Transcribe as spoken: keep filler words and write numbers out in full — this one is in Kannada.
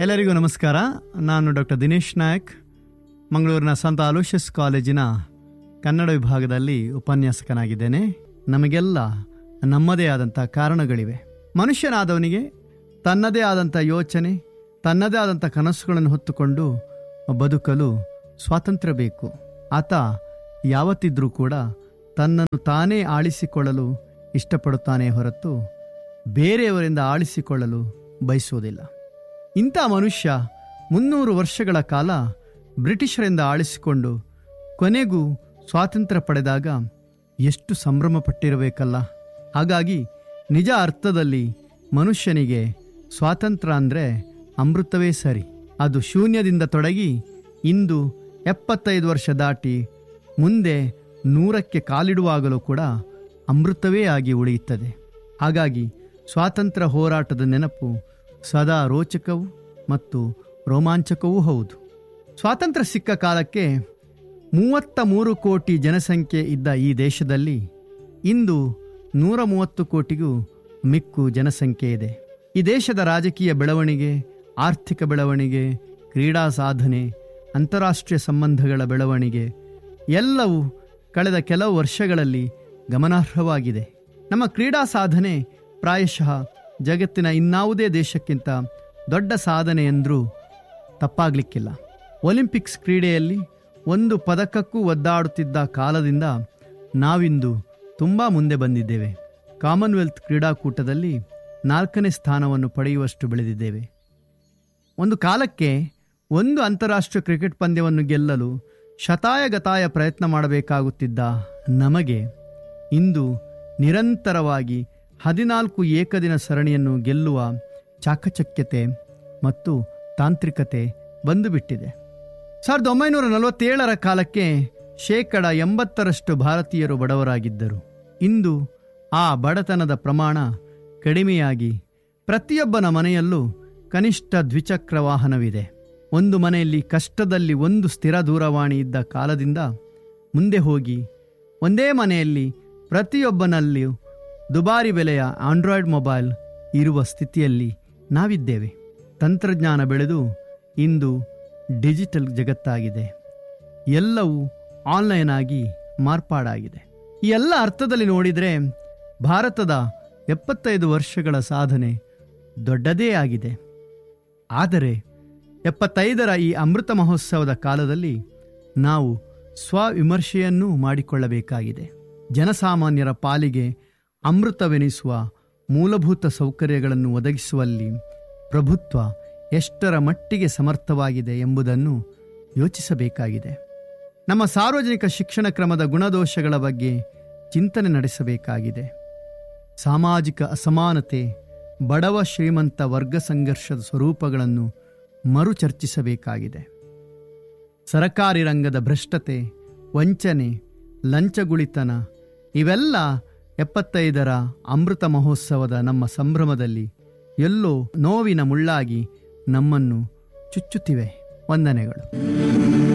ಎಲ್ಲರಿಗೂ ನಮಸ್ಕಾರ. ನಾನು ಡಾಕ್ಟರ್ ದಿನೇಶ್ ನಾಯಕ್, ಮಂಗಳೂರಿನ ಸಂತ ಅಲೋಷಿಯಸ್ ಕಾಲೇಜಿನ ಕನ್ನಡ ವಿಭಾಗದಲ್ಲಿ ಉಪನ್ಯಾಸಕನಾಗಿದ್ದೇನೆ. ನಮಗೆಲ್ಲ ನಮ್ಮದೇ ಆದಂಥ ಕಾರಣಗಳಿವೆ. ಮನುಷ್ಯನಾದವನಿಗೆ ತನ್ನದೇ ಆದಂಥ ಯೋಚನೆ, ತನ್ನದೇ ಆದಂಥ ಕನಸುಗಳನ್ನು ಹೊತ್ತುಕೊಂಡು ಬದುಕಲು ಸ್ವಾತಂತ್ರ್ಯ ಬೇಕು. ಆತ ಯಾವತ್ತಿದ್ರೂ ಕೂಡ ತನ್ನನ್ನು ತಾನೇ ಆಳಿಸಿಕೊಳ್ಳಲು ಇಷ್ಟಪಡುತ್ತಾನೆ ಹೊರತು ಬೇರೆಯವರಿಂದ ಆಳಿಸಿಕೊಳ್ಳಲು ಬಯಸುವುದಿಲ್ಲ. ಇಂಥ ಮನುಷ್ಯ ಮುನ್ನೂರು ವರ್ಷಗಳ ಕಾಲ ಬ್ರಿಟಿಷರಿಂದ ಆಳಿಸಿಕೊಂಡು ಕೊನೆಗೂ ಸ್ವಾತಂತ್ರ್ಯ ಪಡೆದಾಗ ಎಷ್ಟು ಸಂಭ್ರಮ ಪಟ್ಟಿರಬೇಕಲ್ಲ. ಹಾಗಾಗಿ ನಿಜ ಅರ್ಥದಲ್ಲಿ ಮನುಷ್ಯನಿಗೆ ಸ್ವಾತಂತ್ರ್ಯ ಅಂದರೆ ಅಮೃತವೇ ಸರಿ. ಅದು ಶೂನ್ಯದಿಂದ ತೊಡಗಿ ಇಂದು ಎಪ್ಪತ್ತೈದು ವರ್ಷ ದಾಟಿ ಮುಂದೆ ನೂರಕ್ಕೆ ಕಾಲಿಡುವಾಗಲೂ ಕೂಡ ಅಮೃತವೇ ಆಗಿ ಉಳಿಯುತ್ತದೆ. ಹಾಗಾಗಿ ಸ್ವಾತಂತ್ರ್ಯ ಹೋರಾಟದ ನೆನಪು ಸದಾ ರೋಚಕವೂ ಮತ್ತು ರೋಮಾಂಚಕವೂ ಹೌದು. ಸ್ವಾತಂತ್ರ್ಯ ಸಿಕ್ಕ ಕಾಲಕ್ಕೆ ಮೂವತ್ತ ಮೂರು ಕೋಟಿ ಜನಸಂಖ್ಯೆ ಇದ್ದ ಈ ದೇಶದಲ್ಲಿ ಇಂದು ನೂರ ಮೂವತ್ತು ಕೋಟಿಗೂ ಮಿಕ್ಕು ಜನಸಂಖ್ಯೆ ಇದೆ. ಈ ದೇಶದ ರಾಜಕೀಯ ಬೆಳವಣಿಗೆ, ಆರ್ಥಿಕ ಬೆಳವಣಿಗೆ, ಕ್ರೀಡಾ ಸಾಧನೆ, ಅಂತಾರಾಷ್ಟ್ರೀಯ ಸಂಬಂಧಗಳ ಬೆಳವಣಿಗೆ ಎಲ್ಲವೂ ಕಳೆದ ಕೆಲವು ವರ್ಷಗಳಲ್ಲಿ ಗಮನಾರ್ಹವಾಗಿದೆ. ನಮ್ಮ ಕ್ರೀಡಾ ಸಾಧನೆ ಪ್ರಾಯಶಃ ಜಗತ್ತಿನ ಇನ್ನಾವುದೇ ದೇಶಕ್ಕಿಂತ ದೊಡ್ಡ ಸಾಧನೆ ಎಂದರೂ ತಪ್ಪಾಗಲಿಕ್ಕಿಲ್ಲ. ಒಲಿಂಪಿಕ್ಸ್ ಕ್ರೀಡೆಯಲ್ಲಿ ಒಂದು ಪದಕಕ್ಕೂ ಒದ್ದಾಡುತ್ತಿದ್ದ ಕಾಲದಿಂದ ನಾವಿಂದು ತುಂಬ ಮುಂದೆ ಬಂದಿದ್ದೇವೆ. ಕಾಮನ್ವೆಲ್ತ್ ಕ್ರೀಡಾಕೂಟದಲ್ಲಿ ನಾಲ್ಕನೇ ಸ್ಥಾನವನ್ನು ಪಡೆಯುವಷ್ಟು ಬೆಳೆದಿದ್ದೇವೆ. ಒಂದು ಕಾಲಕ್ಕೆ ಒಂದು ಅಂತಾರಾಷ್ಟ್ರೀಯ ಕ್ರಿಕೆಟ್ ಪಂದ್ಯವನ್ನು ಗೆಲ್ಲಲು ಶತಾಯಗತಾಯ ಪ್ರಯತ್ನ ಮಾಡಬೇಕಾಗುತ್ತಿದ್ದ ನಮಗೆ ಇಂದು ನಿರಂತರವಾಗಿ ಹದಿನಾಲ್ಕು ಏಕದಿನ ಸರಣಿಯನ್ನು ಗೆಲ್ಲುವ ಚಾಕಚಕ್ಯತೆ ಮತ್ತು ತಾಂತ್ರಿಕತೆ ಬಂದುಬಿಟ್ಟಿದೆ. ಸಾವಿರದ ಒಂಬೈನೂರ ನಲವತ್ತೇಳರ ಕಾಲಕ್ಕೆ ಶೇಕಡ ಎಂಬತ್ತರಷ್ಟು ಭಾರತೀಯರು ಬಡವರಾಗಿದ್ದರು. ಇಂದು ಆ ಬಡತನದ ಪ್ರಮಾಣ ಕಡಿಮೆಯಾಗಿ ಪ್ರತಿಯೊಬ್ಬನ ಮನೆಯಲ್ಲೂ ಕನಿಷ್ಠ ದ್ವಿಚಕ್ರ ವಾಹನವಿದೆ. ಒಂದು ಮನೆಯಲ್ಲಿ ಕಷ್ಟದಲ್ಲಿ ಒಂದು ಸ್ಥಿರ ದೂರವಾಣಿ ಇದ್ದ ಕಾಲದಿಂದ ಮುಂದೆ ಹೋಗಿ ಒಂದೇ ಮನೆಯಲ್ಲಿ ಪ್ರತಿಯೊಬ್ಬನಲ್ಲಿಯೂ ದುಬಾರಿ ಬೆಲೆಯ ಆಂಡ್ರಾಯ್ಡ್ ಮೊಬೈಲ್ ಇರುವ ಸ್ಥಿತಿಯಲ್ಲಿ ನಾವಿದ್ದೇವೆ. ತಂತ್ರಜ್ಞಾನ ಬೆಳೆದು ಇಂದು ಡಿಜಿಟಲ್ ಜಗತ್ತಾಗಿದೆ. ಎಲ್ಲವೂ ಆನ್ಲೈನ್ ಆಗಿ ಮಾರ್ಪಾಡಾಗಿದೆ. ಈ ಎಲ್ಲ ಅರ್ಥದಲ್ಲಿ ನೋಡಿದರೆ ಭಾರತದ ಎಪ್ಪತ್ತೈದು ವರ್ಷಗಳ ಸಾಧನೆ ದೊಡ್ಡದೇ ಆಗಿದೆ. ಆದರೆ ಎಪ್ಪತ್ತೈದರ ಈ ಅಮೃತ ಮಹೋತ್ಸವದ ಕಾಲದಲ್ಲಿ ನಾವು ಸ್ವವಿಮರ್ಶೆಯನ್ನೂ ಮಾಡಿಕೊಳ್ಳಬೇಕಾಗಿದೆ. ಜನಸಾಮಾನ್ಯರ ಪಾಲಿಗೆ ಅಮೃತವೆನಿಸುವ ಮೂಲಭೂತ ಸೌಕರ್ಯಗಳನ್ನು ಒದಗಿಸುವಲ್ಲಿ ಪ್ರಭುತ್ವ ಎಷ್ಟರ ಮಟ್ಟಿಗೆ ಸಮರ್ಥವಾಗಿದೆ ಎಂಬುದನ್ನು ಯೋಚಿಸಬೇಕಾಗಿದೆ. ನಮ್ಮ ಸಾರ್ವಜನಿಕ ಶಿಕ್ಷಣ ಕ್ರಮದ ಗುಣದೋಷಗಳ ಬಗ್ಗೆ ಚಿಂತನೆ ನಡೆಸಬೇಕಾಗಿದೆ. ಸಾಮಾಜಿಕ ಅಸಮಾನತೆ, ಬಡವ ಶ್ರೀಮಂತ ವರ್ಗ ಸಂಘರ್ಷದ ಸ್ವರೂಪಗಳನ್ನು ಮರುಚರ್ಚಿಸಬೇಕಾಗಿದೆ. ಸರಕಾರಿ ರಂಗದ ಭ್ರಷ್ಟತೆ, ವಂಚನೆ, ಲಂಚಗುಳಿತನ ಇವೆಲ್ಲ ಎಪ್ಪತ್ತೈದರ ಅಮೃತ ಮಹೋತ್ಸವದ ನಮ್ಮ ಸಂಭ್ರಮದಲ್ಲಿ ಎಲ್ಲೋ ನೋವಿನ ಮುಳ್ಳಾಗಿ ನಮ್ಮನ್ನು ಚುಚ್ಚುತ್ತಿವೆ. ವಂದನೆಗಳು.